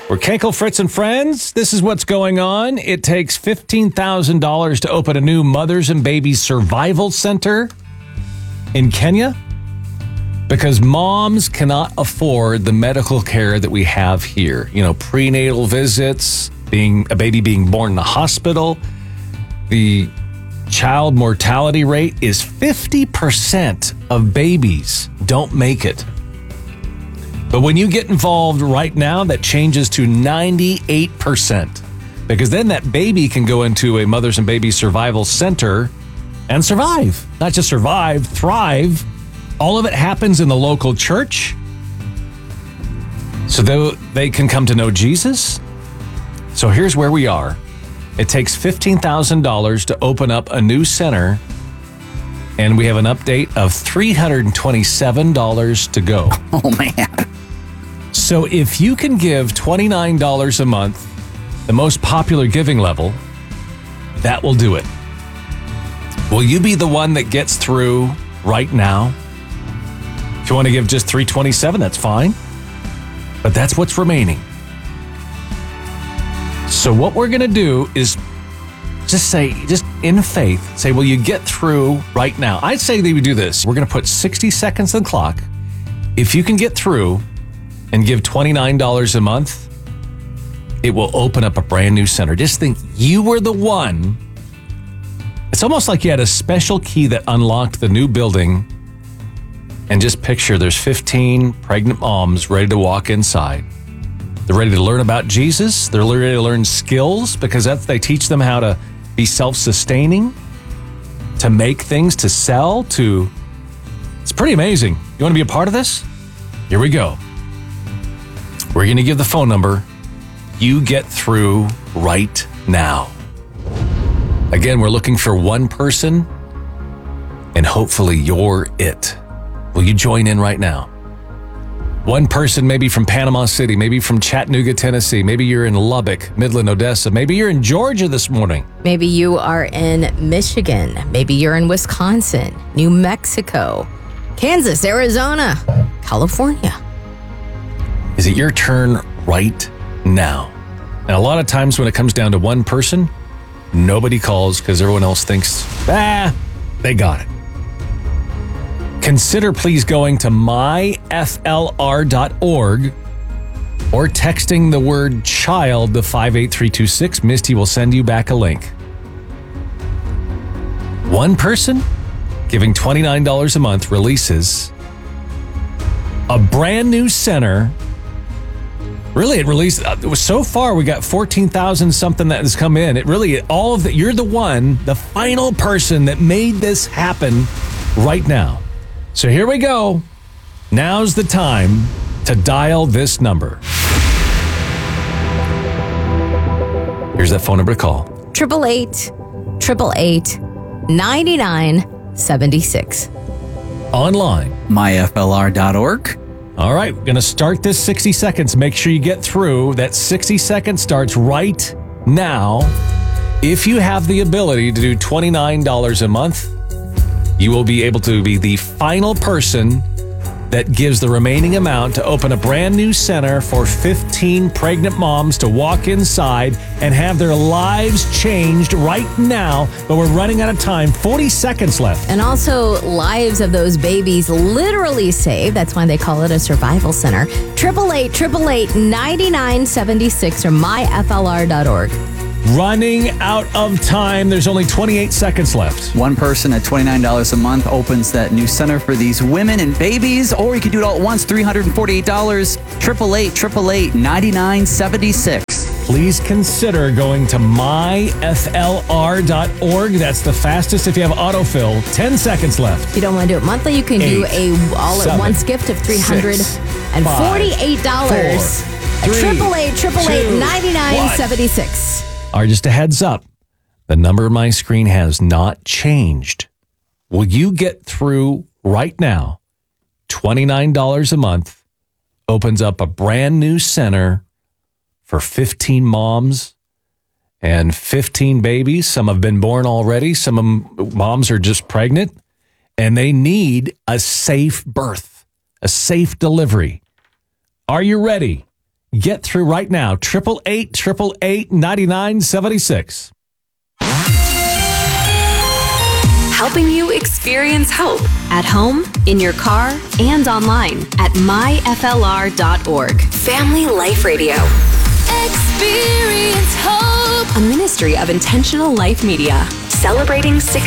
We're Kenkel, Fritz, and Friends. This is what's going on. It takes $15,000 to open a new mothers and babies survival center in Kenya because moms cannot afford the medical care that we have here. You know, prenatal visits, a baby being born in the hospital. The child mortality rate is 50% of babies don't make it. But when you get involved right now, that changes to 98%. Because then that baby can go into a mothers and babies survival center and survive. Not just survive, thrive. All of it happens in the local church. So they can come to know Jesus. So here's where we are. It takes $15,000 to open up a new center. And we have an update of $327 to go. Oh, man. So if you can give $29 a month, the most popular giving level, that will do it. Will you be the one that gets through right now? If you want to give just $327, that's fine. But that's what's remaining. So what we're going to do is just in faith, say, will you get through right now? I'd say that we do this. We're going to put 60 seconds on the clock. If you can get through and give $29 a month, it will open up a brand new center. Just think you were the one. It's almost like you had a special key that unlocked the new building. And just picture there's 15 pregnant moms ready to walk inside. They're ready to learn about Jesus. They're ready to learn skills because they teach them how to be self-sustaining, to make things, to sell, It's pretty amazing. You want to be a part of this? Here we go. We're going to give the phone number. You get through right now. Again, we're looking for one person, and hopefully you're it. Will you join in right now? One person, maybe from Panama City, maybe from Chattanooga, Tennessee. Maybe you're in Lubbock, Midland, Odessa. Maybe you're in Georgia this morning. Maybe you are in Michigan. Maybe you're in Wisconsin, New Mexico, Kansas, Arizona, California. Is it your turn right now? And a lot of times when it comes down to one person, nobody calls because everyone else thinks, they got it. Consider please going to myflr.org or texting the word child to 58326. Misty will send you back a link. One person giving $29 a month releases a brand new center. Really, it released, so far we got 14,000 something that has come in. You're the one, the final person that made this happen right now. So here we go. Now's the time to dial this number. Here's that phone number to call. 888-888-9976. Online. myflr.org. All right, we're going to start this 60 seconds. Make sure you get through. That 60 seconds starts right now. If you have the ability to do $29 a month, you will be able to be the final person that gives the remaining amount to open a brand new center for 15 pregnant moms to walk inside and have their lives changed right now. But we're running out of time. 40 seconds left. And also lives of those babies literally saved. That's why they call it a survival center. 888-888-9976 or myflr.org. Running out of time. There's only 28 seconds left. One person at $29 a month opens that new center for these women and babies, or you can do it all at once, $348, 888-888-9976. Please consider going to myflr.org. That's the fastest if you have autofill. 10 seconds left. If you don't want to do it monthly, you can do a all-at-once gift of $348. 888-888-9976. All right, just a heads up. The number on my screen has not changed. Will you get through right now? $29 a month opens up a brand new center for 15 moms and 15 babies. Some have been born already. Some moms are just pregnant, and they need a safe birth, a safe delivery. Are you ready? Get through right now. 888-888-9976. Helping you experience hope at home, in your car, and online at myflr.org. Family Life Radio. Experience hope. A ministry of Intentional Life Media. Celebrating